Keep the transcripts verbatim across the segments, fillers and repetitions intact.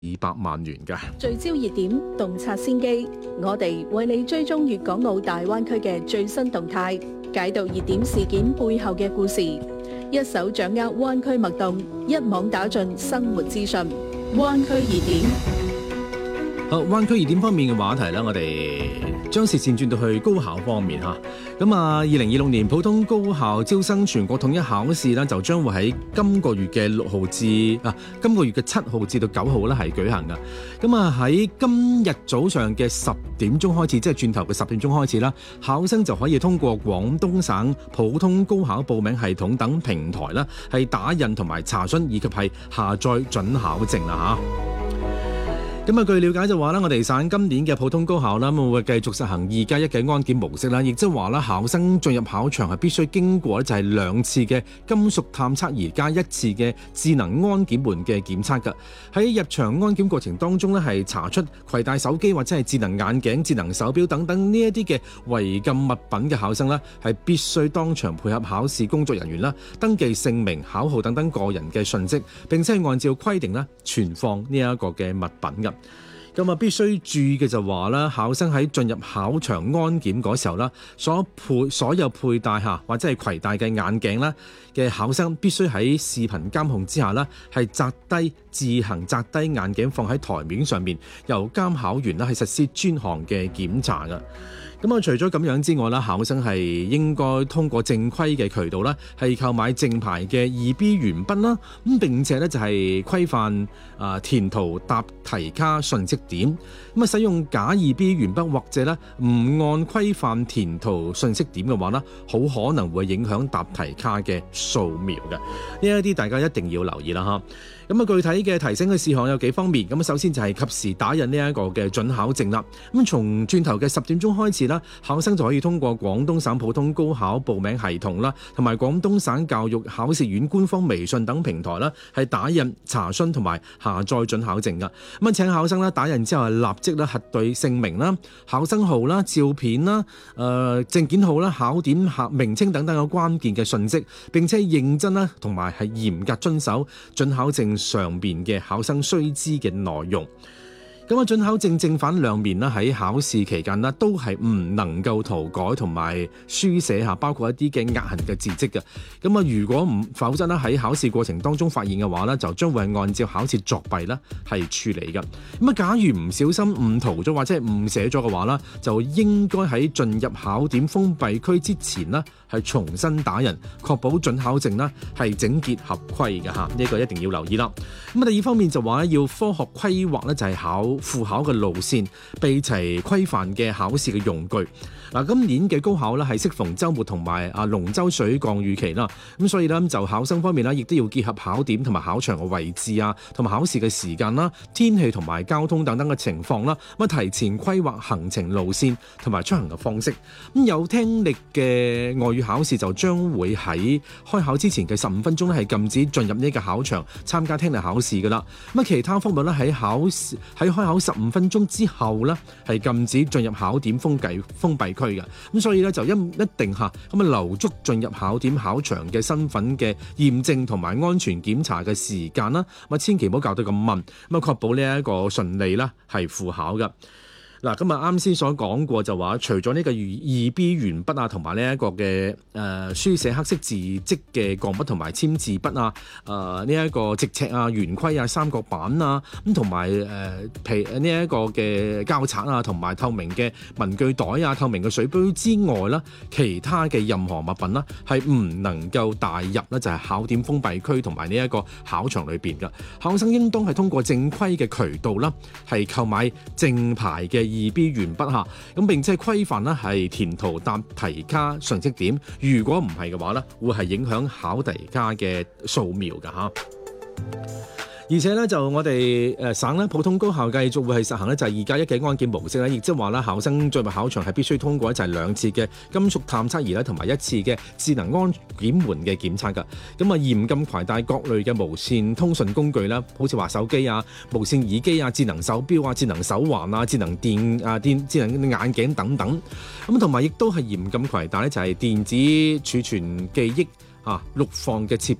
二百萬元㗎。 聚焦熱點，洞察先機，我哋為你追蹤粵港澳大灣區嘅最新動態，解讀熱點事件背後嘅故事，一手掌握灣區脈動，一網打盡生活資訊。灣區熱點。 好，灣區熱點方面嘅話題咧，我哋將視線轉到去高考方面嚇。咁啊，二零二六年普通高校招生全國統一考試呢，就將會喺今個月嘅六號至啊，今個月嘅七號至到九號咧係舉行噶。咁啊，喺今日早上嘅十點鐘開始，即係轉頭嘅十點鐘開始啦，考生就可以通過廣東省普通高考報名系統等平台啦，係打印同埋查詢以及係下載准考證啦嚇。咁啊，據了解就話啦，我哋省今年嘅普通高考啦，咁會繼續實行二加一嘅安檢模式啦，亦即係話啦，考生進入考場係必須經過咧就係兩次嘅金屬探測儀加一次嘅智能安檢門嘅檢測㗎。喺入場安檢過程當中咧，係查出攜帶手機或者係智能眼鏡、智能手錶等等呢一啲嘅違禁物品嘅考生啦，係必須當場配合考試工作人員啦，登記姓名、考號等等個人嘅信息，並且係按照規定咧存放呢一個嘅物品㗎。咁啊，必須注意嘅就話啦，考生喺進入考場安檢嗰時候啦，所配所有佩戴下或者係攜帶嘅眼鏡啦嘅考生，必須喺視頻監控之下啦，係擲低自行擲低眼鏡放喺台面上面，由監考員啦係實施專項嘅檢查㗎。咁啊，除咗咁樣之外啦，考生係應該通過正規嘅渠道啦，係購買正牌嘅二 B 鉛筆啦，咁並且咧就係規範啊填塗答題卡信息點。咁啊，使用假二 B 鉛筆或者咧唔按規範填塗信息點嘅話咧，好可能會影響答題卡嘅掃描嘅。呢一啲大家一定要留意啦嚇。咁啊，具體嘅提醒嘅事項有幾方面。咁首先就係及時打印呢一個嘅准考證啦。咁從轉頭嘅十點鐘開始啦，考生就可以通過廣東省普通高考報名系統啦，同埋廣東省教育考試院官方微信等平台啦，係打印、查詢同埋下載准考證噶。咁啊，請考生啦打印之後係立即咧核對姓名啦、考生號啦、照片啦、誒、呃、證件號啦、考點考名稱等等嘅關鍵嘅信息，並且認真啦同埋係嚴格遵守准考證上邊嘅考生須知嘅內容。咁啊，准考證正反兩面啦，喺考試期間啦，都係唔能夠塗改同埋書寫下，包括一啲嘅壓痕嘅字跡嘅。咁啊，如果唔否則咧，喺考試過程當中發現嘅話咧，就將會係按照考試作弊啦係處理嘅。咁啊，假如唔小心誤塗咗或者係誤寫咗嘅話啦，就應該喺進入考點封閉區之前啦，係重新打印，確保准考證啦係整潔合規嘅嚇。呢個一定要留意啦。咁啊，第二方面就話咧，要科學規劃咧，就係考赴考嘅路線，備齊規範嘅考試嘅用具。嗱，今年嘅高考咧係適逢週末同埋啊龍舟水降雨期啦，咁所以咧就考生方面咧，亦都要結合考點同埋考場嘅位置啊，同埋考試嘅時間啦、天氣同埋交通等等嘅情況啦，咁啊提前規劃行程路線同埋出行嘅方式。咁有聽力嘅外語考試就將會喺開考之前嘅十五分鐘咧係禁止進入呢個考場參加聽力考試噶啦。咁啊其他科目咧喺考試喺開考十五分鐘之後咧係禁止進入考點封閉封閉區嘅。咁所以咧就一一定嚇咁啊留足進入考點考場嘅身份嘅驗證同埋安全檢查嘅時間啦。咁啊千祈唔好搞到咁慢，咁啊確保呢一個順利啦係赴考嘅。嗱，咁啊啱先所講過就話，除咗呢個二 B 鉛筆啊，同埋呢一個嘅誒、呃、書寫黑色字跡嘅鋼筆同埋簽字筆啊，誒呢一個直尺啊、圓規啊、三角板啊，咁同埋誒皮呢一個嘅膠擦啊，同埋透明嘅文具袋啊、透明嘅水杯之外啦，其他嘅任何物品啦，係唔能夠帶入咧，就係考點封閉區同埋呢一個考場裏邊嘅。考生應當係通過正規嘅渠道啦，係購買正牌嘅二 B 鉛筆嚇，咁並且規範咧係填塗答題卡信息點，如果唔係嘅話咧，會係影響考題卡嘅掃描㗎嚇。而且咧就我哋誒省咧普通高校繼續會係實行咧就係二加一嘅安檢模式咧，亦即係話咧考生進入考場係必須通過一齊兩次嘅金屬探測儀咧，同埋一次嘅智能安檢門嘅檢測㗎。咁啊嚴禁攜帶各類嘅無線通訊工具啦，好似話手機啊、無線耳機啊、智能手錶啊、智能手環啊、智能電啊、電智能眼鏡等等。咁同埋亦都係嚴禁攜帶咧就係電子儲存記憶啊，錄放嘅設備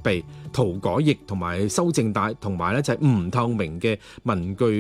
塗改液同埋修正帶，同埋咧就係唔透明嘅文具